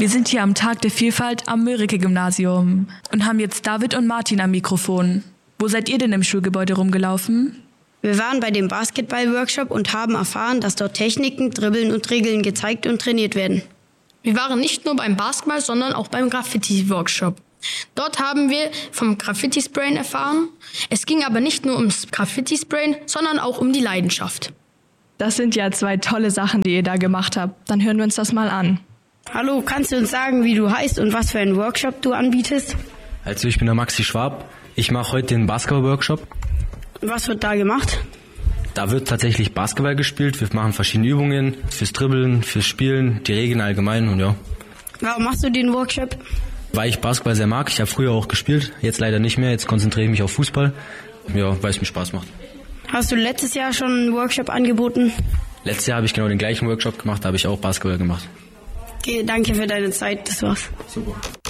Wir sind hier am Tag der Vielfalt am Mörike-Gymnasium und haben jetzt David und Martin am Mikrofon. Wo seid ihr denn im Schulgebäude rumgelaufen? Wir waren bei dem Basketball-Workshop und haben erfahren, dass dort Techniken, Dribbeln und Regeln gezeigt und trainiert werden. Wir waren nicht nur beim Basketball, sondern auch beim Graffiti-Workshop. Dort haben wir vom Graffiti-Sprayen erfahren. Es ging aber nicht nur ums Graffiti-Sprayen, sondern auch um die Leidenschaft. Das sind ja 2 tolle Sachen, die ihr da gemacht habt. Dann hören wir uns das mal an. Hallo, kannst du uns sagen, wie du heißt und was für einen Workshop du anbietest? Also ich bin der Maxi Schwab. Ich mache heute den Basketball-Workshop. Was wird da gemacht? Da wird tatsächlich Basketball gespielt. Wir machen verschiedene Übungen fürs Dribbeln, fürs Spielen, die Regeln allgemein und ja. Warum machst du den Workshop? Weil ich Basketball sehr mag. Ich habe früher auch gespielt, jetzt leider nicht mehr. Jetzt konzentriere ich mich auf Fußball. Ja, weil es mir Spaß macht. Hast du letztes Jahr schon einen Workshop angeboten? Letztes Jahr habe ich genau den gleichen Workshop gemacht, da habe ich auch Basketball gemacht. Okay, danke für deine Zeit, das war's. Super.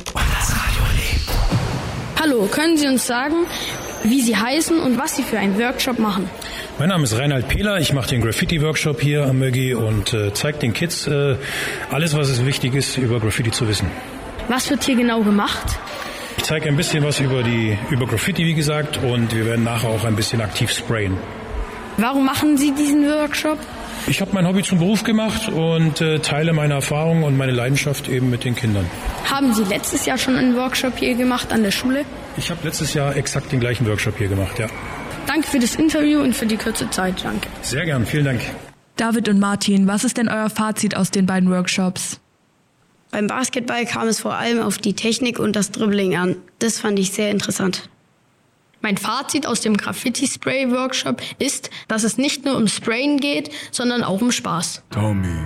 Hallo, können Sie uns sagen, wie Sie heißen und was Sie für einen Workshop machen? Mein Name ist Reinhard Pehler, ich mache den Graffiti-Workshop hier am Mögi und zeige den Kids alles, was es wichtig ist, über Graffiti zu wissen. Was wird hier genau gemacht? Ich zeige ein bisschen was über Graffiti, wie gesagt, und wir werden nachher auch ein bisschen aktiv sprayen. Warum machen Sie diesen Workshop? Ich habe mein Hobby zum Beruf gemacht und teile meine Erfahrungen und meine Leidenschaft eben mit den Kindern. Haben Sie letztes Jahr schon einen Workshop hier gemacht an der Schule? Ich habe letztes Jahr exakt den gleichen Workshop hier gemacht, ja. Danke für das Interview und für die kurze Zeit. Danke. Sehr gern, vielen Dank. David und Martin, was ist denn euer Fazit aus den beiden Workshops? Beim Basketball kam es vor allem auf die Technik und das Dribbling an. Das fand ich sehr interessant. Mein Fazit aus dem Graffiti-Spray-Workshop ist, dass es nicht nur um Sprayen geht, sondern auch um Spaß. Tommy.